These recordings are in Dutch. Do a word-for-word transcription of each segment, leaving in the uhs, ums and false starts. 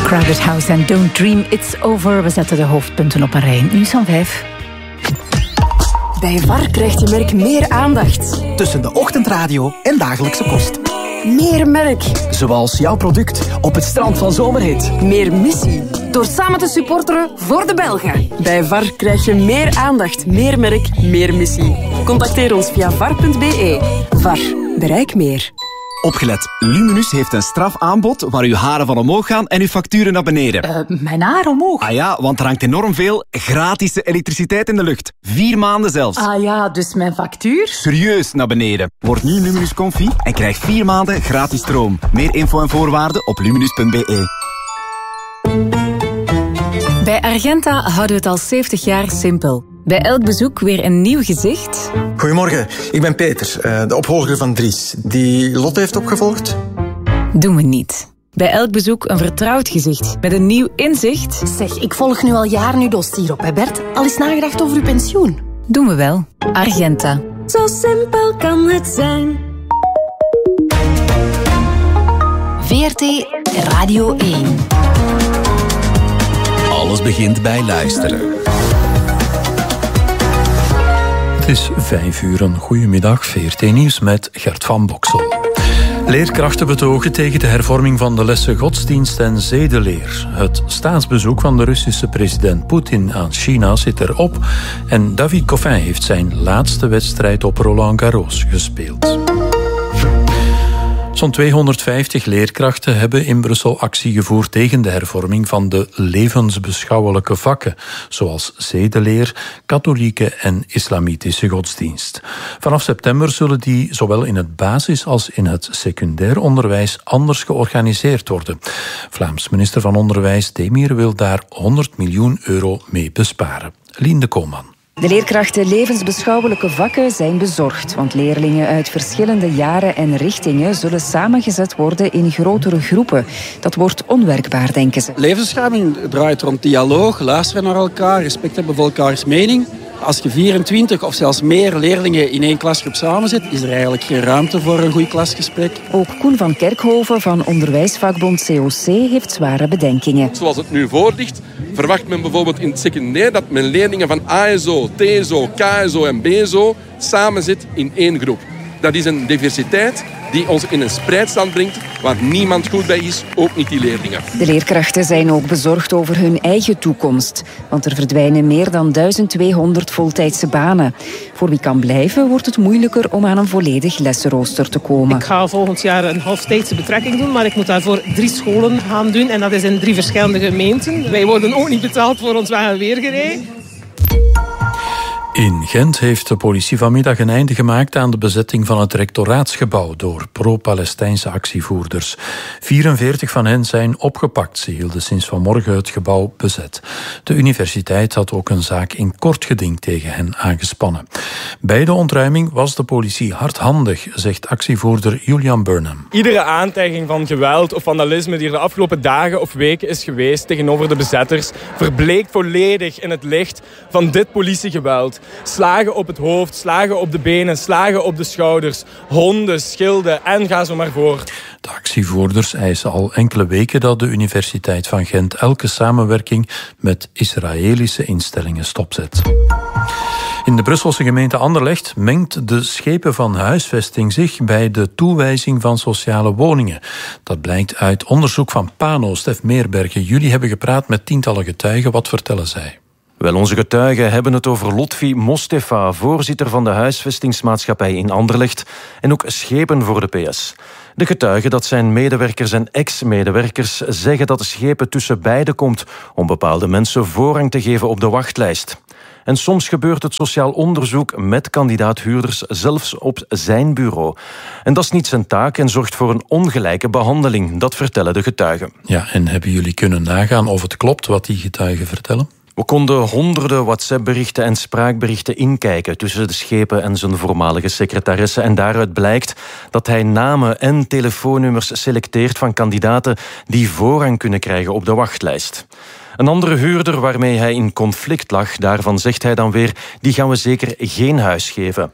Crowded House en Don't Dream It's Over. We zetten de hoofdpunten op een rij. Nieuws van vijf. Bij V A R krijgt je merk meer aandacht. Tussen de ochtendradio en dagelijkse kost. Meer merk. Zoals jouw product op het strand van Zomerhit. Meer missie. Door samen te supporteren voor de Belgen. Bij V A R krijg je meer aandacht, meer merk, meer missie. Contacteer ons via var punt be. V A R. Bereik meer. Opgelet, Luminus heeft een strafaanbod waar uw haren van omhoog gaan en uw facturen naar beneden. Uh, mijn haar omhoog? Ah ja, want er hangt enorm veel gratis elektriciteit in de lucht. Vier maanden zelfs. Ah ja, dus mijn factuur? Serieus naar beneden. Word nu Luminus Confi en krijg vier maanden gratis stroom. Meer info en voorwaarden op luminus punt be. Bij Argenta houden we het al zeventig jaar simpel. Bij elk bezoek weer een nieuw gezicht. Goedemorgen, ik ben Peter, de opvolger van Dries, die Lotte heeft opgevolgd. Doen we niet. Bij elk bezoek een vertrouwd gezicht met een nieuw inzicht. Zeg, ik volg nu al jaren uw dossier op, hè Bert? Al eens nagedacht over uw pensioen? Doen we wel. Argenta. Zo simpel kan het zijn. V R T Radio één. Alles begint bij luisteren. Het is vijf uur, een goedemiddag, V R T Nieuws met Gert van Boksel. Leerkrachten betogen tegen de hervorming van de lessen godsdienst en zedeleer. Het staatsbezoek van de Russische president Poetin aan China zit erop en David Goffin heeft zijn laatste wedstrijd op Roland Garros gespeeld. Zo'n tweehonderdvijftig leerkrachten hebben in Brussel actie gevoerd tegen de hervorming van de levensbeschouwelijke vakken, zoals zedeleer, katholieke en islamitische godsdienst. Vanaf september zullen die zowel in het basis- als in het secundair onderwijs anders georganiseerd worden. Vlaams minister van Onderwijs Demir wil daar honderd miljoen euro mee besparen. Lien de Koolman. De leerkrachten levensbeschouwelijke vakken zijn bezorgd, want leerlingen uit verschillende jaren en richtingen zullen samengezet worden in grotere groepen. Dat wordt onwerkbaar, denken ze. Levensbeschouwing draait rond dialoog, luisteren naar elkaar, respect hebben voor elkaars mening. Als je vierentwintig of zelfs meer leerlingen in één klasgroep samenzet, is er eigenlijk geen ruimte voor een goed klasgesprek. Ook Koen van Kerkhoven van onderwijsvakbond C O C heeft zware bedenkingen. Zoals het nu voor ligt, verwacht men bijvoorbeeld in het secundair dat men leerlingen van A S O, T S O, K S O en B S O samenzet in één groep. Dat is een diversiteit die ons in een spreidstand brengt waar niemand goed bij is, ook niet die leerlingen. De leerkrachten zijn ook bezorgd over hun eigen toekomst. Want er verdwijnen meer dan duizend tweehonderd voltijdse banen. Voor wie kan blijven wordt het moeilijker om aan een volledig lessenrooster te komen. Ik ga volgend jaar een halftijdse betrekking doen, maar ik moet daarvoor drie scholen gaan doen. En dat is in drie verschillende gemeenten. Wij worden ook niet betaald voor ons weg- en weergerij. In Gent heeft de politie vanmiddag een einde gemaakt aan de bezetting van het rectoraatsgebouw door pro-Palestijnse actievoerders. vierenveertig van hen zijn opgepakt. Ze hielden sinds vanmorgen het gebouw bezet. De universiteit had ook een zaak in kort geding tegen hen aangespannen. Bij de ontruiming was de politie hardhandig, zegt actievoerder Julian Burnham. Iedere aantijging van geweld of vandalisme die er de afgelopen dagen of weken is geweest tegenover de bezetters, verbleekt volledig in het licht van dit politiegeweld. Slagen op het hoofd, slagen op de benen, slagen op de schouders, honden, schilden en ga zo maar voort. De actievoerders eisen al enkele weken dat de Universiteit van Gent elke samenwerking met Israëlische instellingen stopzet. In de Brusselse gemeente Anderlecht mengt de schepen van huisvesting zich bij de toewijzing van sociale woningen. Dat blijkt uit onderzoek van Pano, Stef Meerbergen. Jullie hebben gepraat met tientallen getuigen. Wat vertellen zij? Wel, onze getuigen hebben het over Lotfi Mostefa, voorzitter van de huisvestingsmaatschappij in Anderlecht en ook schepen voor de P S. De getuigen, dat zijn medewerkers en ex-medewerkers, zeggen dat de schepen tussen beiden komt om bepaalde mensen voorrang te geven op de wachtlijst. En soms gebeurt het sociaal onderzoek met kandidaat-huurders zelfs op zijn bureau. En dat is niet zijn taak en zorgt voor een ongelijke behandeling, dat vertellen de getuigen. Ja, en hebben jullie kunnen nagaan of het klopt wat die getuigen vertellen? We konden honderden WhatsApp-berichten en spraakberichten inkijken tussen de schepen en zijn voormalige secretaresse. En daaruit blijkt dat hij namen en telefoonnummers selecteert van kandidaten die voorrang kunnen krijgen op de wachtlijst. Een andere huurder waarmee hij in conflict lag, daarvan zegt hij dan weer, die gaan we zeker geen huis geven.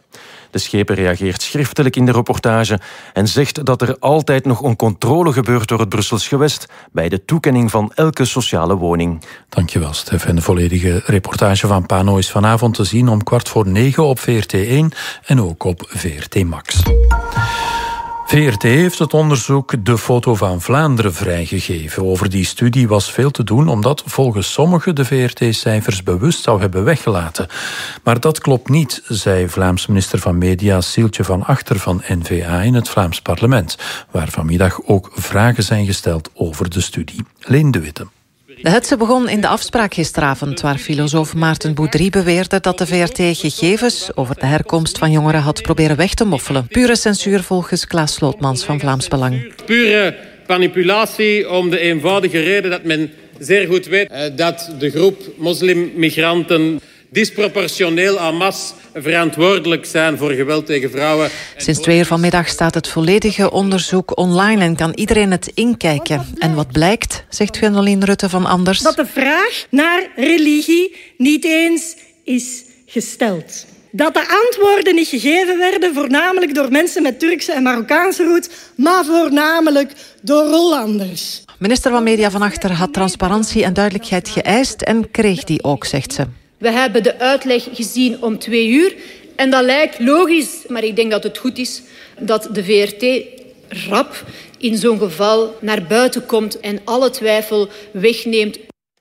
De schepen reageert schriftelijk in de reportage en zegt dat er altijd nog een controle gebeurt door het Brussels gewest bij de toekenning van elke sociale woning. Dankjewel, Stef. En de volledige reportage van Pano is vanavond te zien om kwart voor negen op V R T één en ook op V R T Max. V R T heeft het onderzoek De Foto van Vlaanderen vrijgegeven. Over die studie was veel te doen, omdat volgens sommigen de V R T-cijfers bewust zou hebben weggelaten. Maar dat klopt niet, zei Vlaams minister van Media Sieltje van Achter van N V A in het Vlaams parlement, waar vanmiddag ook vragen zijn gesteld over de studie. Leen de Witte. De hetze begon in de afspraak gisteravond, waar filosoof Maarten Boudry beweerde dat de V R T gegevens over de herkomst van jongeren had proberen weg te moffelen. Pure censuur volgens Klaas Slootmans van Vlaams Belang. Pure manipulatie om de eenvoudige reden dat men zeer goed weet dat de groep moslimmigranten disproportioneel en masse verantwoordelijk zijn voor geweld tegen vrouwen. Sinds twee uur vanmiddag staat het volledige onderzoek online en kan iedereen het inkijken. En wat blijkt, zegt Gwendoline Rutte van Anders, dat de vraag naar religie niet eens is gesteld. Dat de antwoorden niet gegeven werden, voornamelijk door mensen met Turkse en Marokkaanse roots, maar voornamelijk door Hollanders. Minister van Media van Achter had transparantie en duidelijkheid geëist en kreeg die ook, zegt ze. We hebben de uitleg gezien om twee uur. En dat lijkt logisch, maar ik denk dat het goed is dat de V R T rap in zo'n geval naar buiten komt en alle twijfel wegneemt.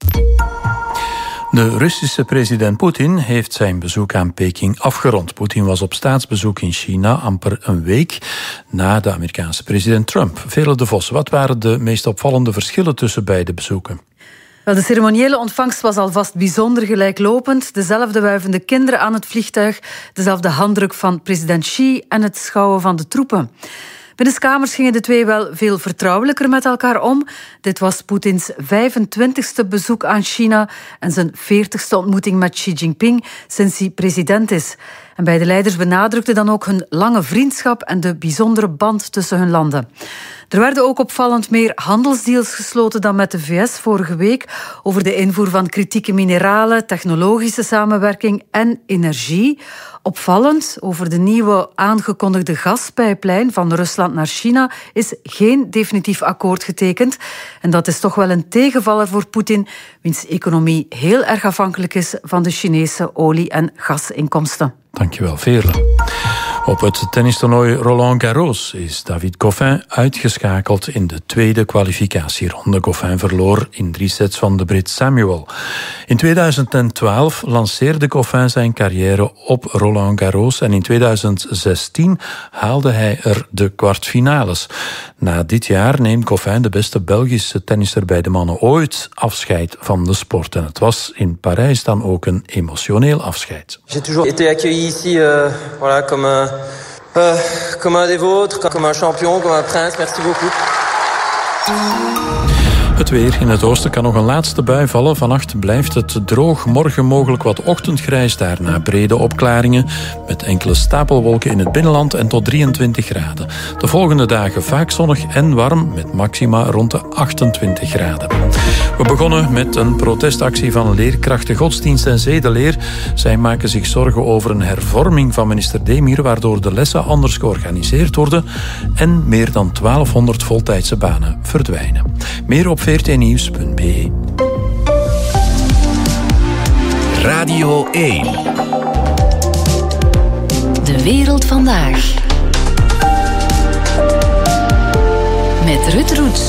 De Russische president Poetin heeft zijn bezoek aan Peking afgerond. Poetin was op staatsbezoek in China amper een week na de Amerikaanse president Trump. Vele de Vos, wat waren de meest opvallende verschillen tussen beide bezoeken? Wel, de ceremoniële ontvangst was alvast bijzonder gelijklopend. Dezelfde wuivende kinderen aan het vliegtuig, dezelfde handdruk van president Xi en het schouwen van de troepen. Binnenskamers gingen de twee wel veel vertrouwelijker met elkaar om. Dit was Poetins vijfentwintigste bezoek aan China en zijn veertigste ontmoeting met Xi Jinping sinds hij president is. En beide leiders benadrukten dan ook hun lange vriendschap en de bijzondere band tussen hun landen. Er werden ook opvallend meer handelsdeals gesloten dan met de V S vorige week over de invoer van kritieke mineralen, technologische samenwerking en energie. Opvallend, over de nieuwe aangekondigde gaspijplijn van Rusland naar China is geen definitief akkoord getekend. En dat is toch wel een tegenvaller voor Poetin, wiens economie heel erg afhankelijk is van de Chinese olie- en gasinkomsten. Dankjewel, Veerle. Op het tennistoernooi Roland Garros is David Goffin uitgeschakeld in de tweede kwalificatieronde. Goffin verloor in drie sets van de Brit Samuel. In tweeduizend twaalf lanceerde Goffin zijn carrière op Roland Garros en in tweeduizend zestien haalde hij er de kwartfinales. Na dit jaar neemt Goffin, de beste Belgische tennisser bij de mannen ooit, afscheid van de sport. En het was in Parijs dan ook een emotioneel afscheid. J'ai toujours été accueilli ici, euh, voilà, comme un, euh, comme un des vôtres, comme un champion, comme un prince. Merci beaucoup. Het weer. In het oosten kan nog een laatste bui vallen. Vannacht blijft het droog. Morgen mogelijk wat ochtendgrijs. Daarna brede opklaringen. Met enkele stapelwolken in het binnenland en tot drieëntwintig graden. De volgende dagen vaak zonnig en warm. Met maxima rond de achtentwintig graden. We begonnen met een protestactie van leerkrachten godsdienst en zedeleer. Zij maken zich zorgen over een hervorming van minister Demir, waardoor de lessen anders georganiseerd worden en meer dan twaalfhonderd voltijdse banen verdwijnen. Meer op v r t nieuws punt b e. Radio één. De wereld vandaag. Met Ruud Roets.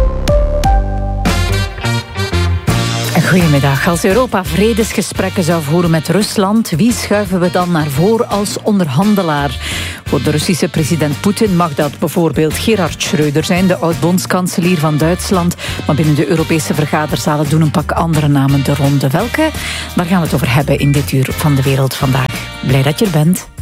Goedemiddag. Als Europa vredesgesprekken zou voeren met Rusland, wie schuiven we dan naar voren als onderhandelaar? Voor de Russische president Poetin mag dat bijvoorbeeld Gerhard Schröder zijn, de oud-bondskanselier van Duitsland. Maar binnen de Europese vergaderzalen doen een pak andere namen de ronde. Welke? Daar gaan we het over hebben in dit uur van De Wereld Vandaag. Blij dat je er bent.